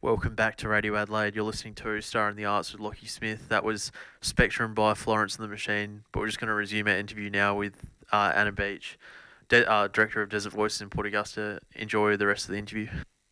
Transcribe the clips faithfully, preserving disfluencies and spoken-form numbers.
Welcome back to Radio Adelaide. You're listening to Star in the Arts with Lockie Smith. That was Spectrum by Florence and the Machine. But we're just going to resume our interview now with uh, Anna Beach, De- uh, Director of Desert Voices in Port Augusta. Enjoy the rest of the interview.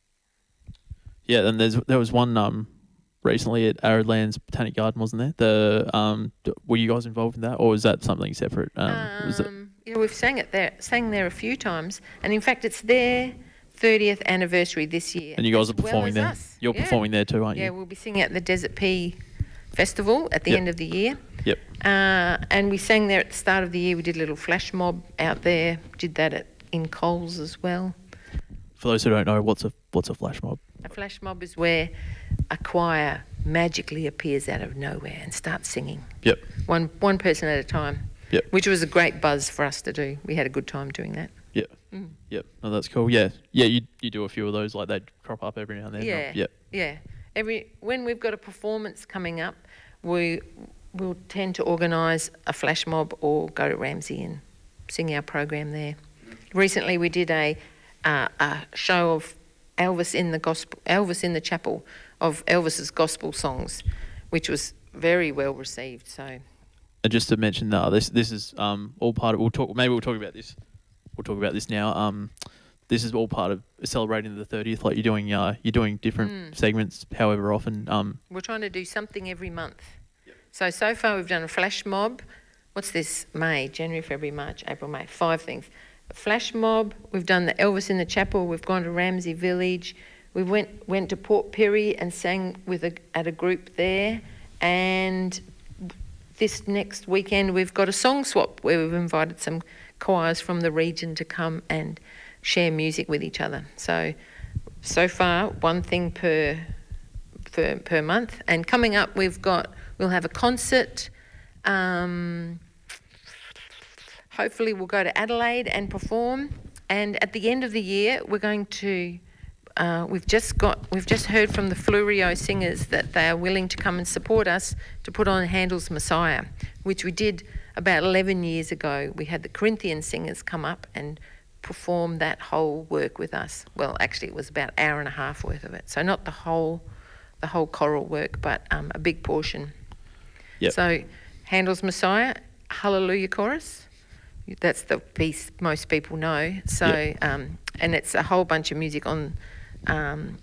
Yeah, and there's there was one um recently at Aridlands Botanic Garden, wasn't there? The um d- were you guys involved in that, or was that something separate? Um, was it? Um, yeah, we've sang it there, sang there a few times, and in fact, it's their thirtieth anniversary this year. And you guys as are performing well as there. us. You're Yeah. performing there too, aren't you? Yeah, we'll be singing at the Desert Pea Festival at the Yep. end of the year. Yep. Uh, and we sang there at the start of the year. We did a little flash mob out there. Did that at in Coles as well. For those who don't know, what's a what's a flash mob? A flash mob is where a choir magically appears out of nowhere and starts singing. Yep. One one person at a time. Yep. Which was a great buzz for us to do. We had a good time doing that. Yep. Mm. Yep. No, that's cool. Yeah. Yeah. You you do a few of those, like they crop up every now and then. Yeah. Yep. Yeah. Every when we've got a performance coming up, we will tend to organise a flash mob or go to Ramsey and sing our program there. Recently, we did a uh, a show of Elvis in the gospel, Elvis in the chapel, of Elvis's gospel songs, which was very well received. So. And just to mention, that uh, this this is um all part of. We'll talk. Maybe we'll talk about this. We'll talk about this now. Um, this is all part of celebrating the thirtieth. Like you're doing, uh, you're doing different Mm. segments, however often. Um, We're trying to do something every month. Yep. So, so far we've done a flash mob. What's this? May, January, February, March, April, May. Five things. A flash mob. We've done the Elvis in the Chapel. We've gone to Ramsey Village. We went went to Port Pirie and sang with a, at a group there. And this next weekend we've got a song swap where we've invited some choirs from the region to come and share music with each other. So, so far, one thing per per, per month. And coming up, we've got we'll have a concert. Um, hopefully, we'll go to Adelaide and perform. And at the end of the year, we're going to. Uh, we've just got we've just heard from the Flurio singers that they are willing to come and support us to put on Handel's Messiah, which we did about eleven years ago. We had the Corinthian singers come up and perform that whole work with us. Well, actually, it was about an hour and a half worth of it. So not the whole, the whole choral work, but um, a big portion. Yep. So Handel's Messiah, Hallelujah Chorus. That's the piece most people know. So Yep. um, and it's a whole bunch of music on um,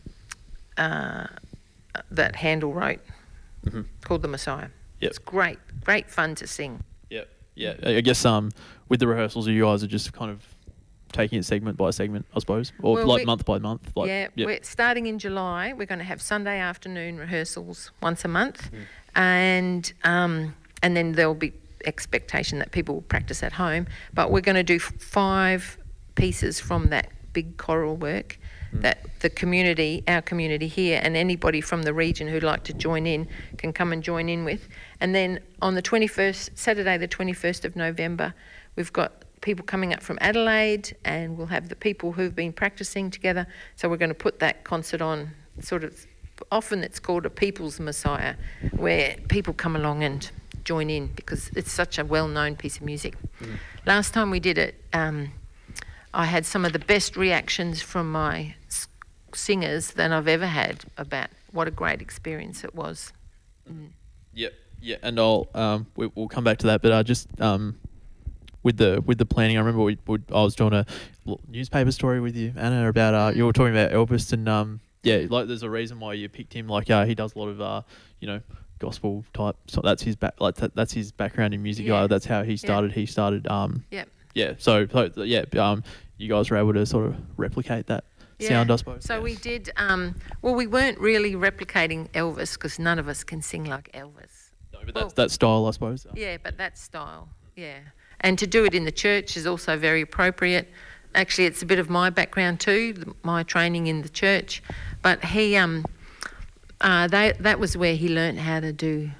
uh, that Handel wrote mm-hmm. called the Messiah. Yep. It's great, great fun to sing. Yep. Yeah. I I guess um with the rehearsals, you guys are just kind of taking it segment by segment, I suppose, or Well, like we- month by month. Like, yeah, yep. we're starting in July. We're going to have Sunday afternoon rehearsals once a month, Mm. and um, and then there'll be expectation that people will practice at home. But we're going to do f- five pieces from that big choral work Mm. that the community, our community here, and anybody from the region who'd like to join in can come and join in with. And then on the twenty-first, Saturday the twenty-first of November, we've got people coming up from Adelaide, and we'll have the people who've been practicing together. So we're going to put that concert on, sort of, often it's called a People's Messiah, where people come along and join in because it's such a well-known piece of music. Mm. Last time we did it, um, I had some of the best reactions from my s- singers than I've ever had about what a great experience it was. Mm. Yep. Yeah, and I'll um we, we'll come back to that, but I just um with the with the planning, I remember we, we I was doing a l- newspaper story with you, Anna, about uh you were talking about Elvis, and um yeah, like there's a reason why you picked him. Like uh, he does a lot of uh you know gospel type. So that's his back like that, that's his background in music. Yeah. Uh, that's how he started. He started um Yep. yeah. So, so yeah um you guys were able to sort of replicate that sound, I suppose. So yeah. we did, um, well, we weren't really replicating Elvis because none of us can sing like Elvis. No, but well- that's that style, I suppose. Yeah, but that style, yeah. And to do it in the church is also very appropriate. Actually, it's a bit of my background too, th- my training in the church. But he, um, uh, they, that was where he learnt how to do,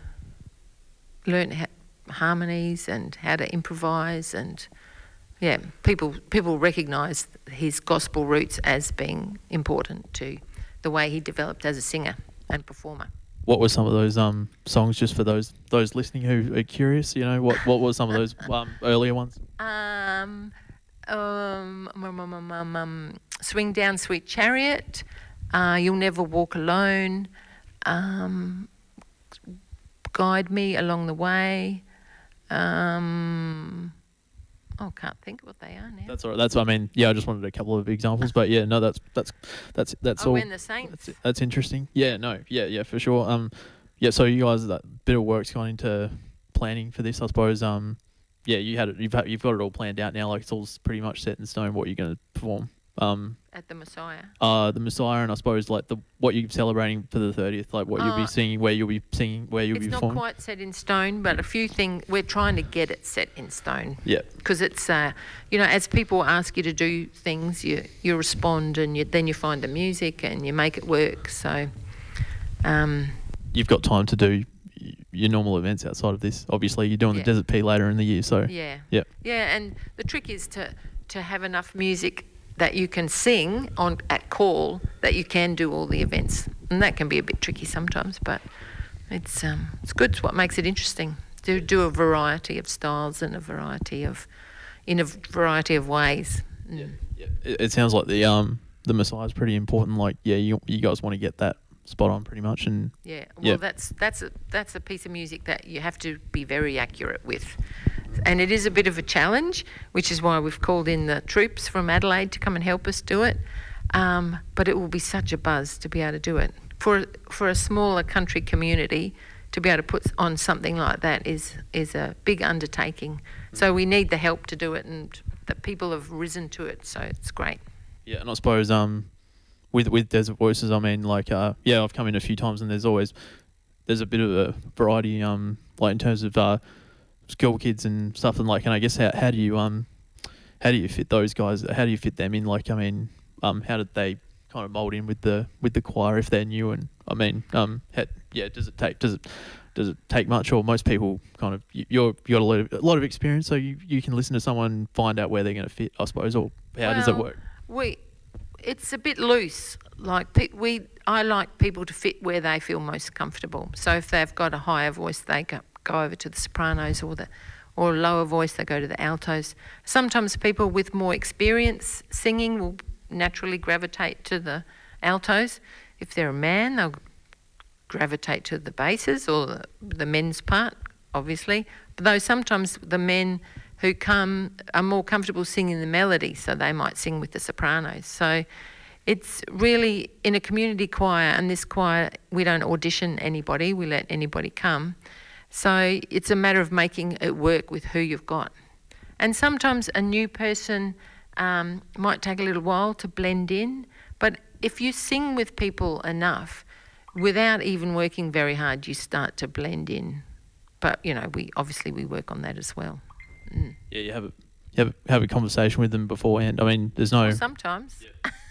learnt ha- harmonies and how to improvise, and yeah, people people recognise his gospel roots as being important to the way he developed as a singer and performer. What were some of those um songs, just for those those listening who are curious? You know, what what were some of those um earlier ones? Um, um, um, um, um, um, um, Swing Down Sweet Chariot, uh, You'll Never Walk Alone, um, Guide Me Along the Way. Um, oh, I can't think what they are now. That's all right. That's I mean, yeah, I just wanted a couple of examples, but yeah, no, that's that's that's that's oh, all. When the Saints. That's, that's interesting. Yeah, no, yeah, yeah, for sure. Um, yeah, so you guys, that bit of work's gone into planning for this, I suppose. Um, yeah, you had it. You've had, you've got it all planned out now. Like it's all pretty much set in stone what you're going to perform. Um, At the Messiah. uh, the Messiah, and I suppose like the what you're celebrating for the thirtieth, like what you'll Uh, be singing, where you'll be singing, where you'll It's be not performing. quite set in stone, but a few things, we're trying to get it set in stone. Yeah. Because it's, uh, you know, as people ask you to do things, you, you respond and you, then you find the music and you make it work. So, um, You've got time to do y- your normal events outside of this. Obviously, you're doing Yeah. the Desert P later in the year, so yeah. yeah. Yeah, and the trick is to, to have enough music that you can sing on at call that you can do all the events. And that can be a bit tricky sometimes, but it's um, it's good. It's what makes it interesting. To do a variety of styles and a variety of, in a variety of ways. Mm. Yeah, it, it sounds like the um the Messiah is pretty important. Like, yeah, you you guys want to get that spot on pretty much, and Yeah, well, Yeah. that's that's a that's a piece of music that you have to be very accurate with, and it is a bit of a challenge, which is why we've called in the troops from Adelaide to come and help us do it. Um, but it will be such a buzz to be able to do it for for a smaller country community. To be able to put on something like that is is a big undertaking. So we need the help to do it, and the people have risen to it. So it's great. yeah, and I suppose um with with Desert Voices, I mean, like uh yeah, I've come in a few times, and there's always there's a bit of a variety um like in terms of uh school kids and stuff, and like, and I guess how how do you um how do you fit those guys? How do you fit them in? Like, I mean, um how did they kind of mold in with the with the choir if they're new? And I mean, um, how, yeah, does it take does it does it take much, or most people kind of you, you're you got a lot of a lot of experience, so you, you can listen to someone, find out where they're going to fit, I suppose, or how does it Well, work? We, it's a bit loose. Like pe- we, I like people to fit where they feel most comfortable. So if they've got a higher voice, they go, go over to the sopranos, or the, or a lower voice, they go to the altos. Sometimes people with more experience singing will naturally gravitate to the altos. If they're a man, they'll gravitate to the basses or the, the men's part, obviously. But though sometimes the men who come are more comfortable singing the melody, so they might sing with the sopranos. So it's really, in a community choir, and this choir, we don't audition anybody, we let anybody come. So it's a matter of making it work with who you've got. And sometimes a new person um, might take a little while to blend in, but if you sing with people enough, without even working very hard, you start to blend in. But, you know, we obviously we work on that as well. Mm. Yeah, you have a you have a, have a conversation with them beforehand. I mean, there's no Well, sometimes.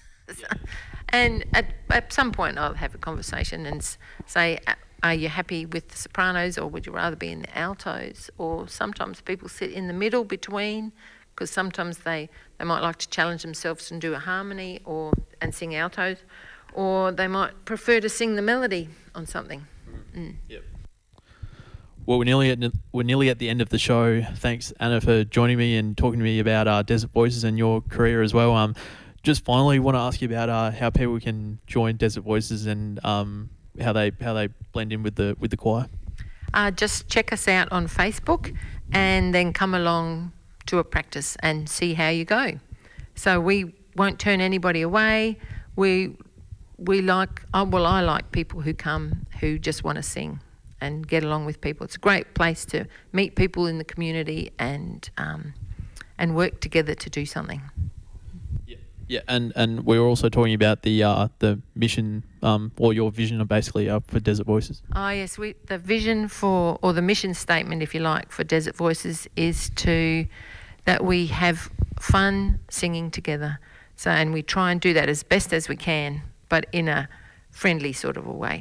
And at, at some point I'll have a conversation and s- say, "A- are you happy with the sopranos, or would you rather be in the altos?" Or sometimes people sit in the middle between, because sometimes they, they might like to challenge themselves and do a harmony or and sing altos, or they might prefer to sing the melody on something. Mm. Yep. Well, we're nearly at we're nearly at the end of the show. Thanks, Anna, for joining me and talking to me about uh, Desert Voices and your career as well. Um, just finally, want to ask you about uh, how people can join Desert Voices and um, how they how they blend in with the with the choir. Uh, just check us out on Facebook, and then come along to a practice and see how you go. So we won't turn anybody away. We we like oh, well, I like people who come who just want to sing and get along with people. It's a great place to meet people in the community and um, and work together to do something. Yeah, yeah, and, and we were also talking about the uh, the mission, um, or your vision, of basically uh, for Desert Voices. Oh yes, we the vision for, or the mission statement, if you like, for Desert Voices is to that we have fun singing together. So, and we try and do that as best as we can, but in a friendly sort of a way.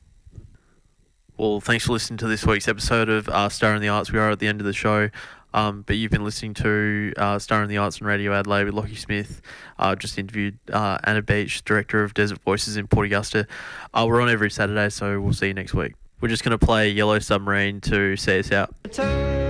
Well, thanks for listening to this week's episode of uh, Star in the Arts. We are at the end of the show, um, but you've been listening to uh, Star in the Arts on Radio Adelaide with Lockie Smith. Uh, just interviewed uh, Anna Beach, Director of Desert Voices in Port Augusta. Uh, we're on every Saturday, so we'll see you next week. We're just going to play Yellow Submarine to see us out.